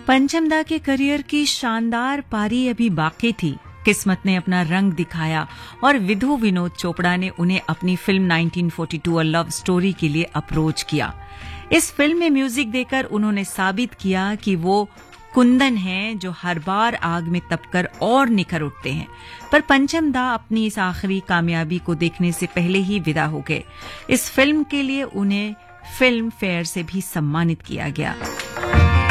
पंचम दा के करियर की शानदार पारी अभी बाकी थी। किस्मत ने अपना रंग दिखाया और विधु विनोद चोपड़ा ने उन्हें अपनी फिल्म 1942 अ लव स्टोरी के लिए अप्रोच किया। इस फिल्म में म्यूजिक देकर उन्होंने साबित किया कि वो कुंदन हैं जो हर बार आग में तपकर और निखर उठते हैं। पर पंचम दा अपनी इस आखिरी कामयाबी को देखने से पहले ही विदा हो गए। इस फिल्म के लिए उन्हें फिल्म फेयर से भी सम्मानित किया गया।